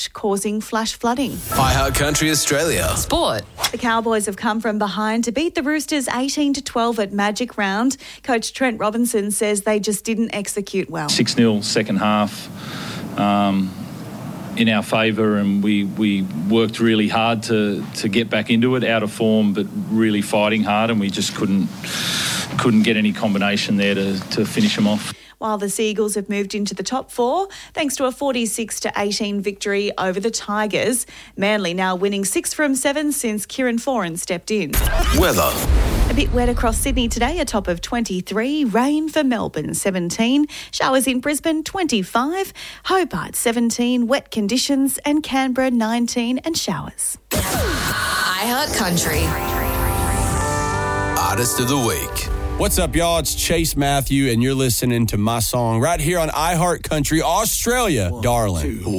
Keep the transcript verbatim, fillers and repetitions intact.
causing flash flooding. iHeart Country Australia. Sport. The Cowboys have come from behind to beat the Roosters eighteen to twelve at Magic Round. Coach Trent Robinson says they just didn't execute well. six nil second half um, in our favour, and we, we worked really hard to, to get back into it, out of form but really fighting hard, and we just couldn't couldn't get any combination there to, to finish them off. While the Seagulls have moved into the top four thanks to a forty-six to eighteen victory over the Tigers. Manly now winning six from seven since Kieran Foran stepped in. Weather. A bit wet across Sydney today, a top of twenty-three. Rain for Melbourne, seventeen. Showers in Brisbane, twenty-five. Hobart, seventeen. Wet conditions. And Canberra, nineteen. And showers. iHeart Country. Artist of the Week. What's up, y'all? It's Chase Matthew, and you're listening to my song right here on iHeart Country Australia, Darling.